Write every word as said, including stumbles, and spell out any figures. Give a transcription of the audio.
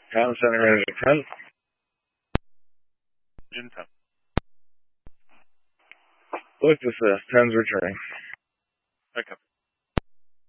Tom Center Manager ten. Engine ten. Look, this uh, ten's returning. Okay.